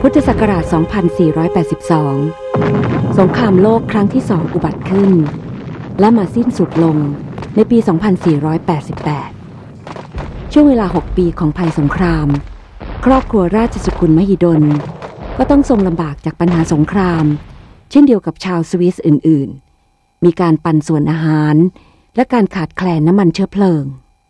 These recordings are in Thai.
พุทธศักราช 2482 สงครามโลกครั้งที่2อุบัติขึ้นและมาสิ้นสุดลงในปี 2488 ช่วงเวลา 6 ปีของภัยสงครามครอบครัวราชสกุลมหิดลก็ต้องทรงลำบากจากปัญหาสงครามเช่นเดียวกับชาวสวิสอื่นๆมีการปันส่วนอาหารและการขาดแคลนน้ำมันเชื้อเพลิง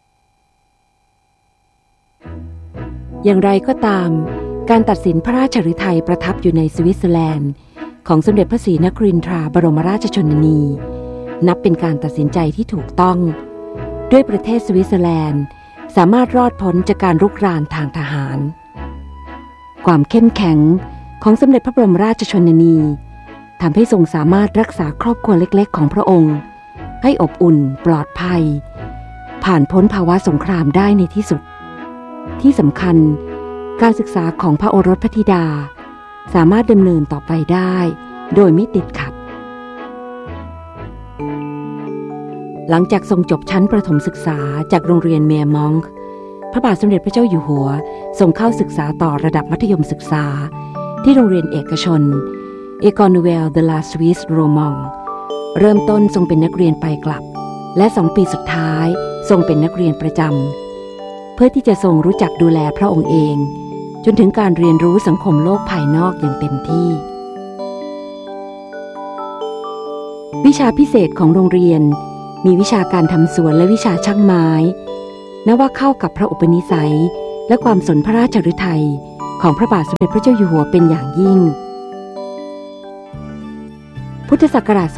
อย่างไรก็ตามการตัดสินพระราชฤทัยประทับอยู่ในสวิตเซอร์แลนด์ของสมเด็จพระศรีนครินทราบรมราชชนนีนับเป็นการตัดสินใจที่ถูกต้องด้วยประเทศสวิตเซอร์แลนด์สามารถรอดพ้นจากการรุกรานทางทหารความเข้มแข็งของสมเด็จพระบรมราชชนนีทำให้ทรงสามารถรักษาครอบครัวเล็กๆของพระองค์ให้อบอุ่นปลอดภัยผ่านพ้นภาวะสงครามได้ในที่สุดที่สำคัญการศึกษาของพระโอรสพระธิดาสามารถดำเนินต่อไปได้โดยไม่ติดขัดหลังจากทรงจบชั้นประถมศึกษาจากโรงเรียนเมียมองค์พระบาทสมเด็จพระเจ้าอยู่หัวทรงเข้าศึกษาต่อระดับมัธยมศึกษาที่โรงเรียนเอกชน École Nouvelle de la Suisse Romande เริ่มต้นทรงเป็นนักเรียนไปกลับและ2 ปีสุดท้ายทรงเป็นนักเรียนประจำเพื่อที่จะทรงรู้จักดูแลพระองค์เองจนถึงการเรียนรู้สังคมโลกภายนอกอย่างเต็มที่วิชาพิเศษของโรงเรียนมีวิชาการทำสวนและวิชาช่างไม้นับว่าเข้ากับพระอุปนิสัยและความสนพระราชฤทัยของพระบาทสมเด็จพระเจ้าอยู่หัวเป็นอย่างยิ่งพุทธศักราช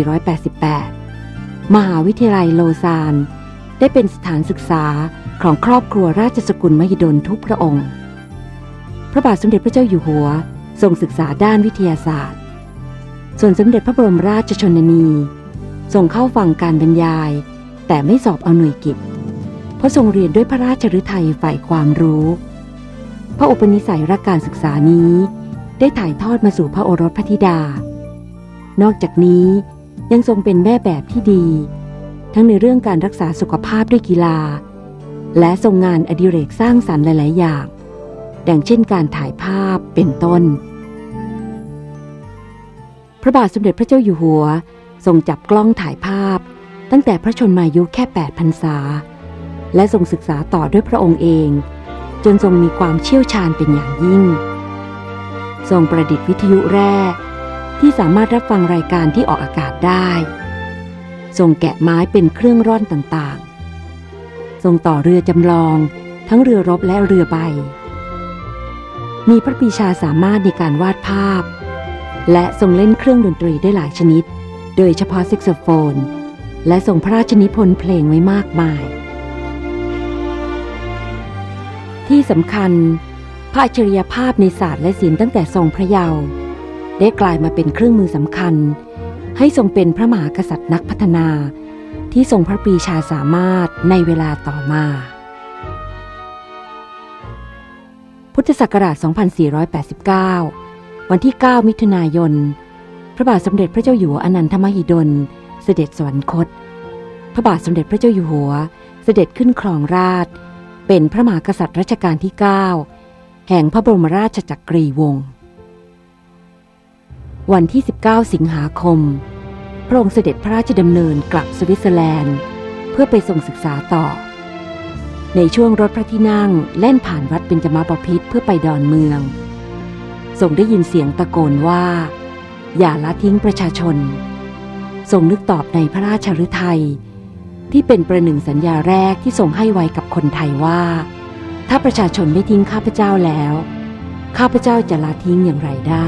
2488 มหาวิทยาลัยโลซานได้เป็นสถานศึกษาของครอบครัวราชสกุลมหิดลทุกพระองค์พระบาทสมเด็จพระเจ้าอยู่หัวทรงศึกษาด้านวิทยาศาสตร์ส่วนสมเด็จพระบรมราชชนนีทรงเข้าฟังการบรรยายแต่ไม่สอบเอาหน่วยกิตเพราะทรงเรียนด้วยพระราชฤทัยใฝ่ความรู้พระอุปนิสัยรักการศึกษานี้ได้ถ่ายทอดมาสู่พระโอรสพระธิดานอกจากนี้ยังทรงเป็นแม่แบบที่ดีทั้งในเรื่องการรักษาสุขภาพด้วยกีฬาและทรงงานอดิเรกสร้างสรรค์หลายๆอย่างดังเช่นการถ่ายภาพเป็นต้นพระบาทสมเด็จพระเจ้าอยู่หัวทรงจับกล้องถ่ายภาพตั้งแต่พระชนมายุแค่8 พรรษาและทรงศึกษาต่อด้วยพระองค์เองจนทรงมีความเชี่ยวชาญเป็นอย่างยิ่งทรงประดิษฐ์วิทยุแร่ที่สามารถรับฟังรายการที่ออกอากาศได้ทรงแกะไม้เป็นเครื่องร่อนต่างๆทรงต่อเรือจำลองทั้งเรือรบและเรือใบมีพระปรีชาสามารถในการวาดภาพและทรงเล่นเครื่องดนตรีได้หลายชนิดโดยเฉพาะแซกโซโฟนและทรงพระราชนิพนธ์เพลงไว้มากมายที่สำคัญพระอัจฉริยภาพในศาสตร์และศิลป์ตั้งแต่ทรงพระเยาว์ได้กลายมาเป็นเครื่องมือสำคัญให้ทรงเป็นพระมหากษัตริย์นักพัฒนาที่ทรงพระปรีชาสามารถในเวลาต่อมาพุทธศักราช 2489 วันที่ 9 มิถุนายนพระบาทสมเด็จพระเจ้าอยู่หัวอนันทมหิดลเสด็จสวรรคตพระบาทสมเด็จพระเจ้าอยู่หัวเสด็จขึ้นครองราชย์เป็นพระมหากษัตริย์รัชกาลที่ 9 แห่งพระบรมราชจักรีวงศ์วันที่ 19 สิงหาคมพระองค์เสด็จพระราชดำเนินกลับสวิตเซอร์แลนด์เพื่อไปทรงศึกษาต่อในช่วงรถพระที่นั่งแล่นผ่านวัดเบญจมาบพิตรเพื่อไปดอนเมืองทรงได้ยินเสียงตะโกนว่าอย่าละทิ้งประชาชนทรงนึกตอบในพระราชฤทัยที่เป็นประหนึ่งสัญญาแรกที่ทรงให้ไว้กับคนไทยว่าถ้าประชาชนไม่ทิ้งข้าพเจ้าแล้วข้าพเจ้าจะละทิ้งอย่างไรได้